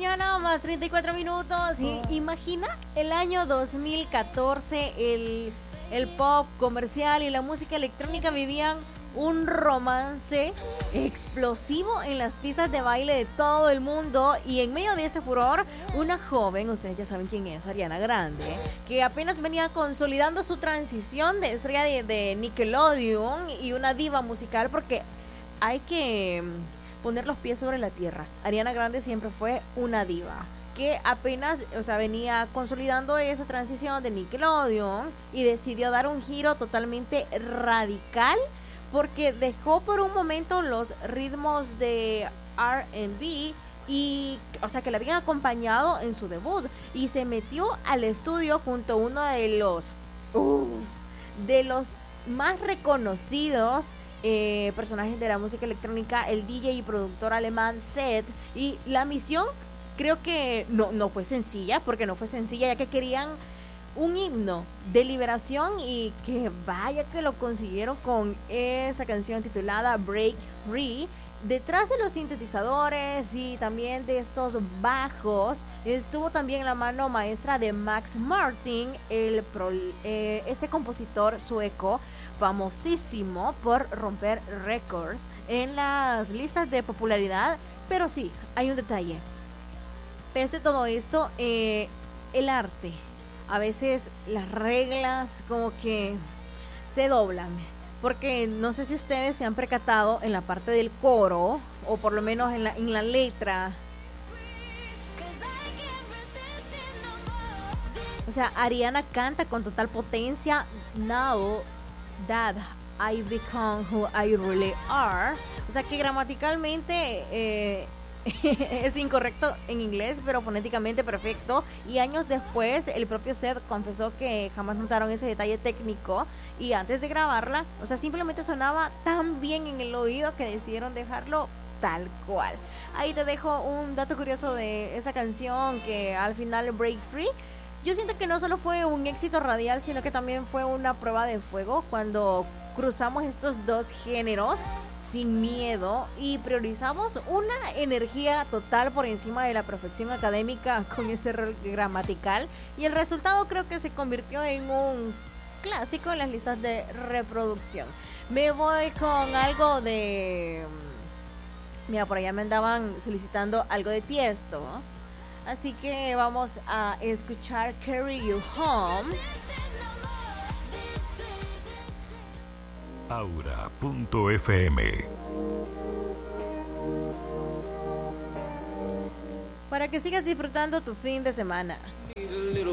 mañana, más 34 minutos. Y imagina el año 2014, el pop comercial y la música electrónica vivían un romance explosivo en las pistas de baile de todo el mundo, y en medio de ese furor, una joven, ustedes ya saben quién es, Ariana Grande, que apenas venía consolidando su transición de estrella de Nickelodeon y una diva musical, porque hay que poner los pies sobre la tierra. Ariana Grande siempre fue una diva que apenas, venía consolidando esa transición de Nickelodeon y decidió dar un giro totalmente radical, porque dejó por un momento los ritmos de R&B y, que le habían acompañado en su debut, y se metió al estudio junto a uno de los más reconocidos personajes de la música electrónica, el DJ y productor alemán Seth, y la misión creo que no fue sencilla, ya que querían un himno de liberación, y que vaya que lo consiguieron con esa canción titulada Break Free. Detrás de los sintetizadores y también de estos bajos estuvo también la mano maestra de Max Martin, este compositor sueco famosísimo por romper récords en las listas de popularidad. Pero sí, hay un detalle. Pese a todo esto, el arte, a veces las reglas como que se doblan, porque no sé si ustedes se han percatado en la parte del coro, o por lo menos en la letra. Ariana canta con total potencia: Now that I become who I really are. Que gramaticalmente es incorrecto en inglés, pero fonéticamente perfecto. Y años después, el propio Seth confesó que jamás notaron ese detalle técnico, y antes de grabarla, simplemente sonaba tan bien en el oído que decidieron dejarlo tal cual. Ahí te dejo un dato curioso de esa canción, que al final, Break Free, yo siento que no solo fue un éxito radial, sino que también fue una prueba de fuego cuando cruzamos estos dos géneros sin miedo y priorizamos una energía total por encima de la perfección académica con ese rol gramatical, y el resultado creo que se convirtió en un clásico en las listas de reproducción. Me voy con algo de... Mira, por allá me andaban solicitando algo de Tiesto, así que vamos a escuchar Carry You Home. Aura.fm, para que sigas disfrutando tu fin de semana.